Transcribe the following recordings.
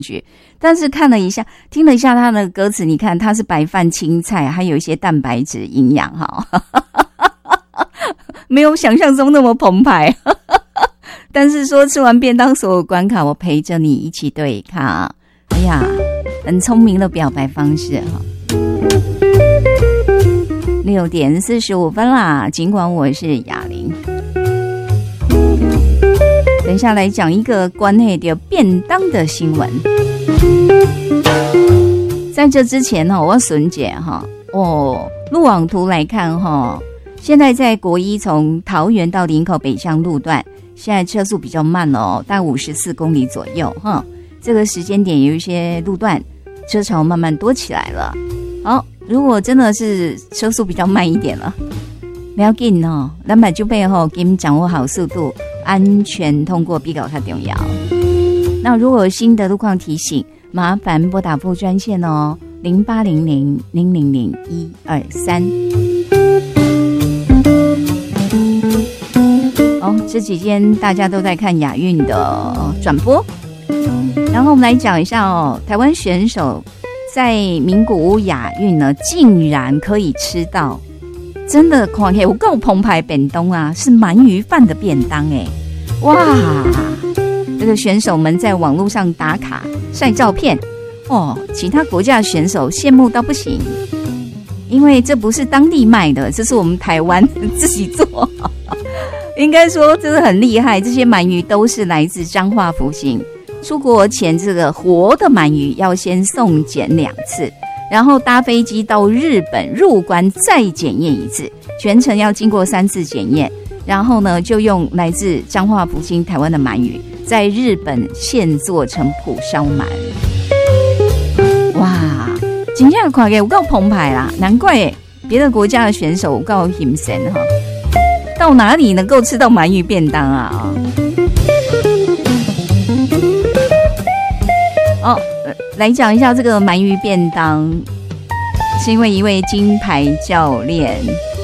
觉。但是看了一下，听了一下它的歌词，你看它是白饭青菜，还有一些蛋白质营养哈，没有想象中那么澎湃。但是说吃完便当所有关卡，我陪着你一起对抗。哎呀，很聪明的表白方式哈。6点45分啦，尽管我是雅玲。等一下来讲一个关系到便当的新闻。在这之前我顺解路网图来看现在在国一从桃园到林口北向路段，现在车速比较慢大概54公里左右这个时间点有一些路段车潮慢慢多起来了。好，如果真的是车速比较慢一点了，不要紧咱们就背后给你掌握好速度，安全通过比较重要。那如果有新的路况提醒，麻烦拨打副专线0800000123。这几天大家都在看亚运的转播，然后我们来讲一下台湾选手在名古屋亚运呢，竟然可以吃到真的看起来有够澎湃便当啊，是鳗鱼饭的便当哇！这个选手们在网络上打卡晒照片其他国家的选手羡慕到不行，因为这不是当地卖的，这是我们台湾自己做。应该说真的很厉害，这些鳗鱼都是来自彰化福兴。出国前这个活的鳗鱼要先送检2次，然后搭飞机到日本入关再检验1次，全程要经过3次检验。然后呢，就用来自彰化福兴台湾的鳗鱼，在日本现做成蒲烧鳗。哇，真正看起来有够澎湃啦，难怪别的国家的选手有够兴奋到哪里能够吃到鳗鱼便当啊？来讲一下这个鳗鱼便当，是因为一位金牌教练，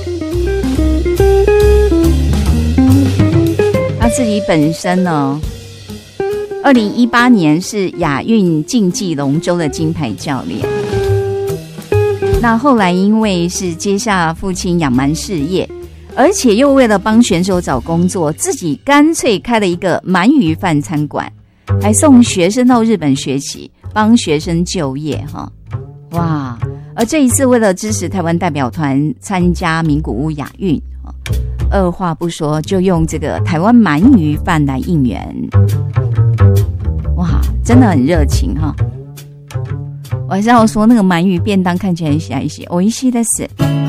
他自己本身呢，2018年是亚运竞技龙舟的金牌教练。那后来因为是接下父亲养鳗事业，而且又为了帮选手找工作，自己干脆开了一个鳗鱼饭餐馆，还送学生到日本学习，帮学生就业哇！而这一次为了支持台湾代表团参加名古屋亚运，二话不说就用这个台湾鳗鱼饭来应援。哇，真的很热情我还是要说那个鳗鱼便当看起来很小一些，美味しいです。